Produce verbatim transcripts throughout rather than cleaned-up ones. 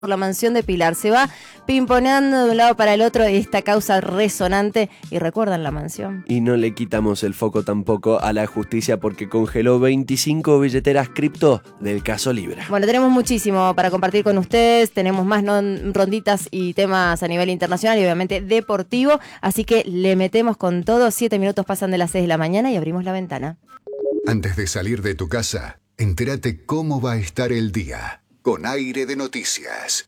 por la mansión de Pilar. Se va pimponeando de un lado para el otro esta causa resonante. Y recuerdan la mansión. Y no le quitamos el foco tampoco a la justicia porque congeló veinticinco billeteras cripto del caso Libra. Bueno, tenemos muchísimo para compartir con ustedes. Tenemos más non- ronditas y temas a nivel internacional y obviamente deportivo. Así que le metemos con todo. Siete minutos pasan de las seis de la mañana y abrimos la ventana. Antes de salir de tu casa, entérate cómo va a estar el día. Con Aire de Noticias.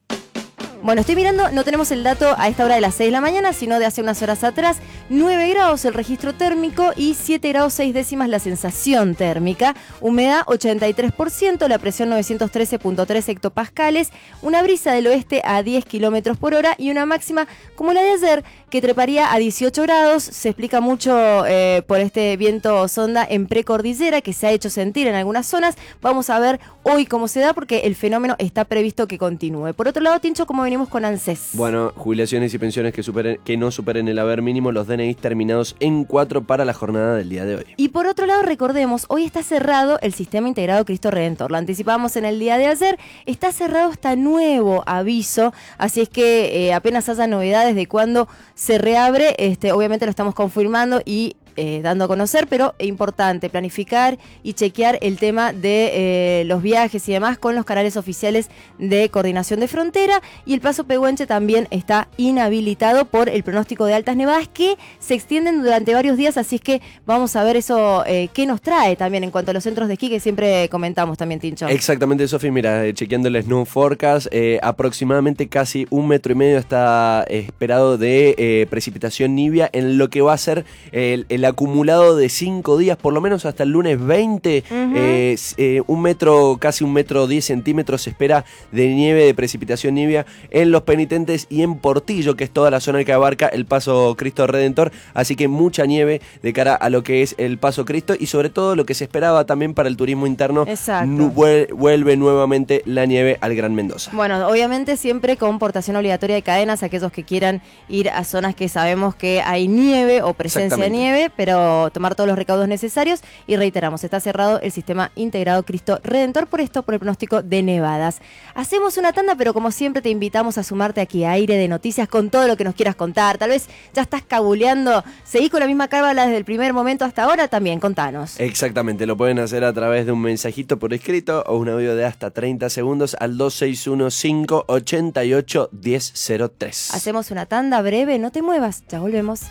Bueno, estoy mirando, no tenemos el dato a esta hora de las seis de la mañana, sino de hace unas horas atrás. nueve grados el registro térmico y siete grados seis décimas la sensación térmica. Humedad ochenta y tres por ciento, la presión novecientos trece punto tres hectopascales. Una brisa del oeste a diez kilómetros por hora y una máxima como la de ayer que treparía a dieciocho grados. Se explica mucho eh, por este viento sonda en precordillera que se ha hecho sentir en algunas zonas. Vamos a ver hoy cómo se da porque el fenómeno está previsto que continúe. Por otro lado, Tincho, ¿cómo venimos con ANSES? Bueno, jubilaciones y pensiones que, superen, que no superen el haber mínimo, los D N Is terminados en cuatro para la jornada del día de hoy. Y por otro lado, recordemos, hoy está cerrado el Sistema Integrado Cristo Redentor. Lo anticipábamos en el día de ayer. Está cerrado hasta nuevo aviso, así es que eh, apenas haya novedades de cuándo se reabre, este, obviamente lo estamos confirmando y Eh, dando a conocer, pero es importante planificar y chequear el tema de eh, los viajes y demás con los canales oficiales de coordinación de frontera. Y el Paso Pehuenche también está inhabilitado por el pronóstico de altas nevadas que se extienden durante varios días, así es que vamos a ver eso eh, qué nos trae también en cuanto a los centros de esquí que siempre comentamos también, Tincho. Exactamente, Sofi, mira, eh, chequeando el Snow Forecast, eh, aproximadamente casi un metro y medio está eh, esperado de eh, precipitación nibia en lo que va a ser el, el acumulado de cinco días, por lo menos hasta el lunes veinte, uh-huh. eh, eh, un metro, casi un metro diez centímetros se espera de nieve, de precipitación nibia en Los Penitentes y en Portillo, que es toda la zona que abarca el Paso Cristo Redentor, así que mucha nieve de cara a lo que es el Paso Cristo y sobre todo lo que se esperaba también para el turismo interno. Nu- vuelve nuevamente la nieve al Gran Mendoza. Bueno, obviamente siempre con portación obligatoria de cadenas, aquellos que quieran ir a zonas que sabemos que hay nieve o presencia de nieve, pero tomar todos los recaudos necesarios y reiteramos, está cerrado el Sistema Integrado Cristo Redentor por esto, por el pronóstico de nevadas. Hacemos una tanda, pero como siempre te invitamos a sumarte aquí a Aire de Noticias con todo lo que nos quieras contar. Tal vez ya estás cabuleando, seguís con la misma cábala desde el primer momento hasta ahora, también contanos. Exactamente, lo pueden hacer a través de un mensajito por escrito o un audio de hasta treinta segundos al dos seis uno cinco ocho ocho uno cero cero tres. Hacemos una tanda breve, no te muevas, ya volvemos.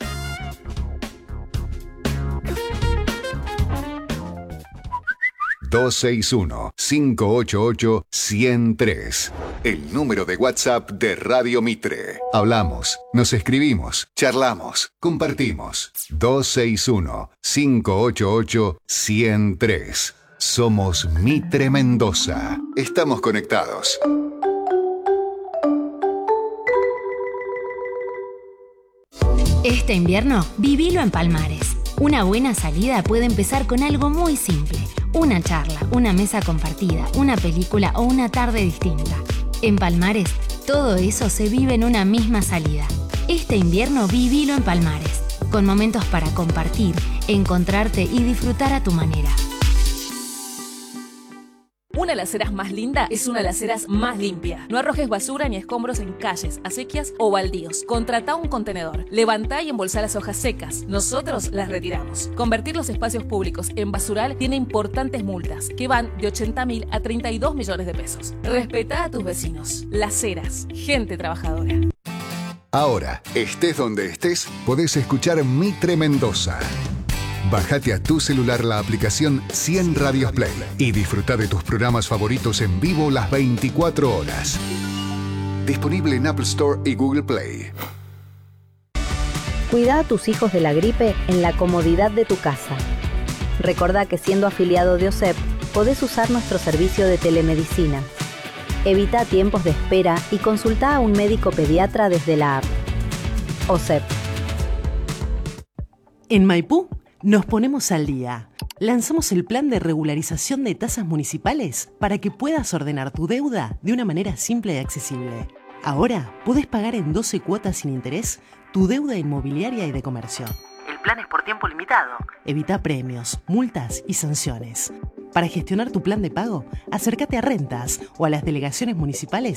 dos seis uno cinco ocho ocho uno cero tres. El número de WhatsApp de Radio Mitre. Hablamos, nos escribimos, charlamos, compartimos. dos seis uno cinco ocho ocho uno cero tres. Somos Mitre Mendoza. Estamos conectados. Este invierno, vivilo en Palmares. Una buena salida puede empezar con algo muy simple. Una charla, una mesa compartida, una película o una tarde distinta. En Palmares, todo eso se vive en una misma salida. Este invierno vivilo en Palmares, con momentos para compartir, encontrarte y disfrutar a tu manera. Una de las aceras más linda es una de las aceras más limpia. No arrojes basura ni escombros en calles, acequias o baldíos. Contratá un contenedor. Levantá y embolsá las hojas secas. Nosotros las retiramos. Convertir los espacios públicos en basural tiene importantes multas que van de ochenta mil a treinta y dos millones de pesos. Respetá a tus vecinos. Las Heras, gente trabajadora. Ahora, estés donde estés, podés escuchar Mitre Mendoza. Bájate a tu celular la aplicación cien Radios Play y disfruta de tus programas favoritos en vivo las veinticuatro horas. Disponible en Apple Store y Google Play. Cuida a tus hijos de la gripe en la comodidad de tu casa. Recordá que siendo afiliado de O S E P, podés usar nuestro servicio de telemedicina. Evita tiempos de espera y consulta a un médico pediatra desde la app. O S E P. En Maipú nos ponemos al día. Lanzamos el plan de regularización de tasas municipales para que puedas ordenar tu deuda de una manera simple y accesible. Ahora podés pagar en doce cuotas sin interés tu deuda inmobiliaria y de comercio. El plan es por tiempo limitado. Evita premios, multas y sanciones. Para gestionar tu plan de pago, acércate a Rentas o a las delegaciones municipales